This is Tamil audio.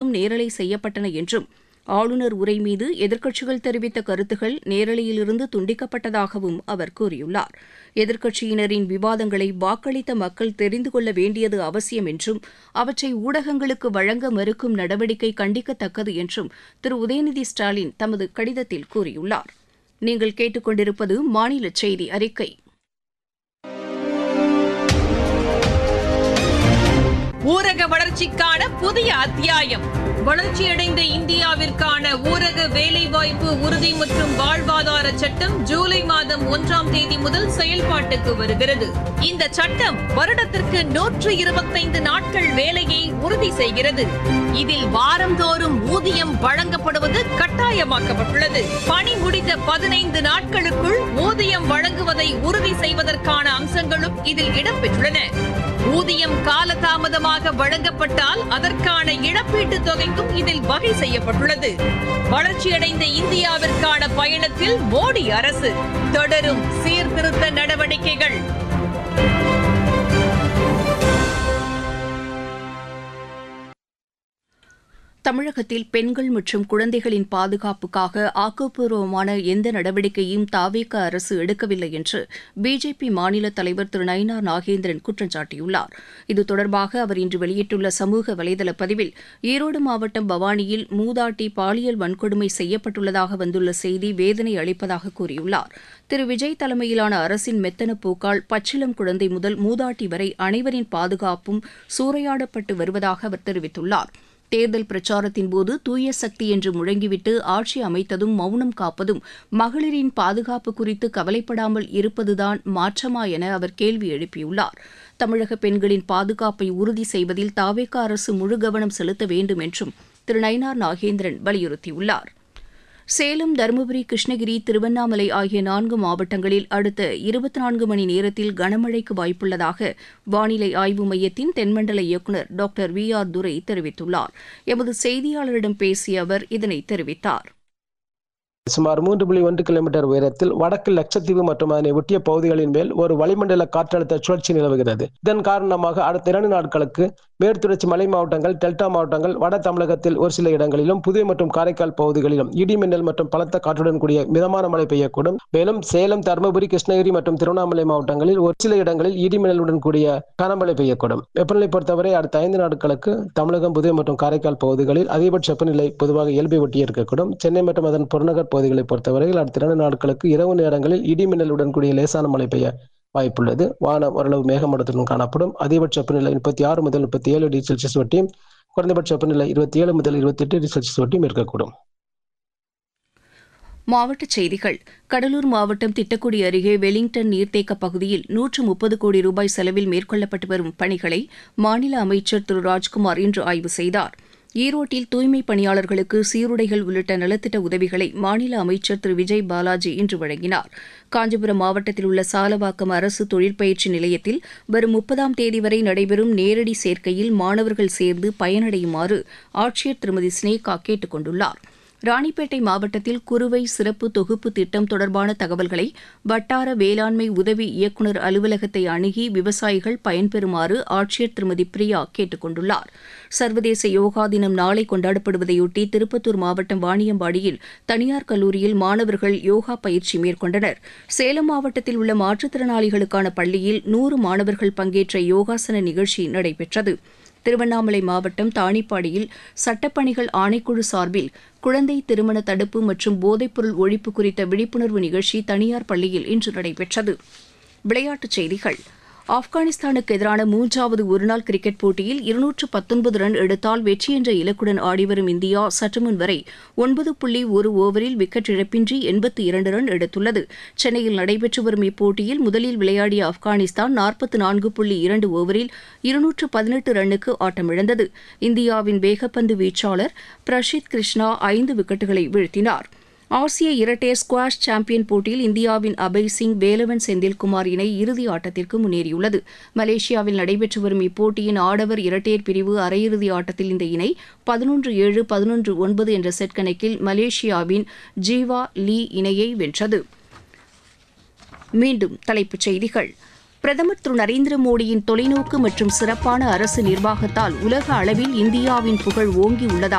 அனைத்தும் நேரலை செய்யப்பட்டன என்றும் ஆளுநர் உரை மீது எதிர்க்கட்சிகள் தெரிவித்த கருத்துகள் நேரலையிலிருந்து துண்டிக்கப்பட்டதாகவும் அவர் கூறியுள்ளார். எதிர்க்கட்சியினரின் விவாதங்களை வாக்களித்த மக்கள் தெரிந்து கொள்ள வேண்டியது அவசியம் என்றும் அவற்றை ஊடகங்களுக்கு வழங்க மறுக்கும் நடவடிக்கை கண்டிக்கத்தக்கது என்றும் திரு உதயநிதி ஸ்டாலின் தமது கடிதத்தில் கூறியுள்ளார். நீங்கள் கேட்டுக்கொண்டிருப்பது மாநில செய்தி அறிக்கை. ஊரக வளர்ச்சிக்கான புதிய அத்தியாயம். வளர்ச்சியடைந்த இந்தியாவிற்கான ஊரக வேலைவாய்ப்பு உறுதி மற்றும் வாழ்வாதார சட்டம் ஜூலை மாதம் 1ஆம் தேதி முதல் செயல்பாட்டுக்கு வருகிறது. இந்த சட்டம் வருடத்திற்கு 125 நாட்கள் வேலையை உறுதி செய்கிறது. இதில் வாரந்தோறும் ஊதியம் வழங்கப்படுவது கட்டாயமாக்கப்பட்டுள்ளது. பணி முடிந்த 15 நாட்களுக்குள் ஊதியம் வழங்குவதை உறுதி செய்வதற்கான அம்சங்களும் இதில் இடம்பெற்றுள்ளன. ஊதியம் காலதாமதமாக வழங்கப்பட்டால் அதற்கான இழப்பீட்டுத் தொகைக்கும் இதில் வகை செய்யப்பட்டுள்ளது. வளர்ச்சியடைந்த இந்தியாவிற்கான பயணத்தில் மோடி அரசு தொடரும் சீர்திருத்த நடவடிக்கைகள். தமிழகத்தில் பெண்கள் மற்றும் குழந்தைகளின் பாதுகாப்புக்காக ஆக்கப்பூர்வமான எந்த நடவடிக்கையும் தாவேக அரசு எடுக்கவில்லை என்று பிஜேபி மாநில தலைவர் திரு நயினார் நாகேந்திரன் குற்றம் சாட்டியுள்ளார். இது தொடர்பாக அவர் இன்று வெளியிட்டுள்ள சமூக வலைதள பதிவில் ஈரோடு மாவட்டம் பவானியில் மூதாட்டி பாலியல் வன்கொடுமை செய்யப்பட்டுள்ளதாக வந்துள்ள செய்தி வேதனை அளிப்பதாக கூறியுள்ளார். திரு விஜய் தலைமையிலான அரசின் மெத்தன போக்கால் பச்சிளம் குழந்தை முதல் மூதாட்டி வரை அனைவரின் பாதுகாப்பும் சூறையாடப்பட்டு வருவதாக அவர் தெரிவித்துள்ளார். தேர்தல் பிரச்சாரத்தின்போது தூய சக்தி என்று முழங்கிவிட்டு ஆட்சி அமைத்ததும் மௌனம் காப்பதும் மகளிரின் பாதுகாப்பு குறித்து கவலைப்படாமல் இருப்பதுதான் மாற்றமா என அவர் கேள்வி எழுப்பியுள்ளார். தமிழக பெண்களின் பாதுகாப்பை உறுதி செய்வதில் தாவேக அரசு முழு கவனம் செலுத்த வேண்டும் என்றும் திரு நயினார் நாகேந்திரன் வலியுறுத்தியுள்ளார். சேலம், தருமபுரி, கிருஷ்ணகிரி, திருவண்ணாமலை ஆகிய 4 மாவட்டங்களில் அடுத்த 24 மணி நேரத்தில் கனமழைக்கு வாய்ப்புள்ளதாக வானிலை ஆய்வு மையத்தின் தென்மண்டல இயக்குநர் டாக்டர் VR துரை தெரிவித்துள்ளார். எமது செய்தியாளரிடம் பேசிய அவர் இதனை தெரிவித்தார். சுமார் 3.1 கிலோமீட்டர் உயரத்தில் வடக்கு லட்சத்தீவு மற்றும் அதனை ஒட்டிய பகுதிகளின் மேல் ஒரு வளிமண்டல காற்றழுத்த சுழற்சி நிலவுகிறது. இதன் காரணமாக அடுத்த 2 நாட்களுக்கு மேற்குத்தொடர்ச்சி மலை மாவட்டங்கள், டெல்டா மாவட்டங்கள், வட தமிழகத்தில் ஒரு சில இடங்களிலும், புதுவை மற்றும் காரைக்கால் பகுதிகளிலும் இடி மின்னல் மற்றும் பலத்த காற்றுடன் கூடிய மிதமான மழை பெய்யக்கூடும். மேலும் சேலம், தருமபுரி, கிருஷ்ணகிரி மற்றும் திருவண்ணாமலை மாவட்டங்களில் ஒரு சில இடங்களில் இடி மின்னலுடன் கூடிய கனமழை பெய்யக்கூடும். வெப்பநிலை பொறுத்தவரை அடுத்த 5 நாட்களுக்கு தமிழகம், புதுவை மற்றும் காரைக்கால் பகுதிகளில் அதிகபட்ச வெப்பநிலை பொதுவாக இயல்பை ஒட்டி இருக்கக்கூடும். சென்னை மற்றும் அதன் புறநகர் பகுதிகளை பொறுத்தவரையில் அடுத்த 2 நாட்களுக்கு இரவு நேரங்களில் இடி மின்னலுடன் கூடிய லேசான மழை பெய்ய வாய்ப்புள்ளது. வானம் ஓரளவு மேகமூட்டத்துடன் காணப்படும். அதிகபட்ச வெப்பநிலை 36 முதல் 37 டிகிரி செல்சியஸ் வட்டியும், குறைந்தபட்ச வெப்பநிலை 27 முதல் 28 டிகிரி செல்சியஸ் வட்டியும் இருக்கக்கூடும். மாவட்டச் செய்திகள். கடலூர் மாவட்டம் திட்டக்குடி அருகே வெலிங்டன் நீர்த்தேக்க பகுதியில் 130 கோடி ரூபாய் செலவில் மேற்கொள்ளப்பட்டு வரும் பணிகளை மாநில அமைச்சர் திரு ராஜ்குமார் இன்று ஆய்வு செய்தார். ஈரோட்டில் தூய்மைப் பணியாளர்களுக்கு சீருடைகள் உள்ளிட்ட நலத்திட்ட உதவிகளை மாநில அமைச்சர் திரு விஜய் பாலாஜி இன்று வழங்கினார். காஞ்சிபுரம் மாவட்டத்தில் உள்ள சாலவாக்கம் அரசு தொழிற்பயிற்சி நிலையத்தில் வரும் 30ஆம் தேதி வரை நடைபெறும் நேரடி சேர்க்கையில் மாணவர்கள் சேர்ந்து பயனடையுமாறு ஆட்சியர் திருமதி ஸ்னேகா கேட்டுக் கொண்டுள்ளார். ராணிப்பேட்டை மாவட்டத்தில் குறுவை சிறப்பு தொகுப்பு திட்டம் தொடர்பான தகவல்களை வட்டார வேளாண்மை உதவி இயக்குநர் அலுவலகத்தை அணுகி விவசாயிகள் பயன்பெறுமாறு ஆட்சியர் திருமதி பிரியா கேட்டுக் கொண்டுள்ளார். சர்வதேச யோகா தினம் நாளை கொண்டாடப்படுவதையொட்டி திருப்பத்தூர் மாவட்டம் வாணியம்பாடியில் தனியார் கல்லூரியில் மாணவர்கள் யோகா பயிற்சி மேற்கொண்டனர். சேலம் மாவட்டத்தில் உள்ள மாற்றுத்திறனாளிகளுக்கான பள்ளியில் 100 மாணவர்கள் பங்கேற்ற யோகாசன நிகழ்ச்சி நடைபெற்றது. திருவண்ணாமலை மாவட்டம் தாணிப்பாடியில் சட்டப்பணிகள் ஆணைக்குழு சார்பில் குழந்தை திருமண தடுப்பு மற்றும் போதைப்பொருள் ஒழிப்பு குறித்த விழிப்புணர்வு நிகழ்ச்சி தனியார் பள்ளியில் இன்று நடைபெற்றது. விளையாட்டுச் செய்திகள். ஆப்கானிஸ்தானுக்கு எதிரான 3வது ஒருநாள் கிரிக்கெட் போட்டியில் 219 ரன் எடுத்தால் வெற்றி என்ற இலக்குடன் ஆடிவரும் இந்தியா சற்றுமுன் வரை 9.1 ஓவரில் விக்கெட் இழப்பின்றி 82 ரன் எடுத்துள்ளது. சென்னையில் நடைபெற்று வரும் இப்போட்டியில் முதலில் விளையாடிய ஆப்கானிஸ்தான் 44.2 ஓவரில் 218 ரன்னுக்கு ஆட்டமிழந்தது. இந்தியாவின் வேகப்பந்து வீச்சாளர் பிரஷித் கிருஷ்ணா 5 விக்கெட்டுகளை வீழ்த்தினார். ஆசிய இரட்டையர் ஸ்குவாஷ் சாம்பியன் போட்டியில் இந்தியாவின் அபய் சிங், வேலவன் செந்தில்குமார் இணை இறுதி ஆட்டத்திற்கு முன்னேறியுள்ளது. மலேசியாவில் நடைபெற்று வரும் இப்போட்டியின் ஆடவர் இரட்டையர் பிரிவு அரையிறுதி ஆட்டத்தில் இந்த இணை 11-7, 11-9 என்ற செட் கணக்கில் மலேசியாவின் ஜீவா லீ இணையை வென்றது. மீண்டும் தலைப்புச் செய்திகள். பிரதமர் திரு நரேந்திர மோடியின் தொலைநோக்கு மற்றும் சிறப்பான அரசு நிர்வாகத்தால் உலக அளவில் இந்தியாவின் புகழ் ஓங்கியுள்ளதாக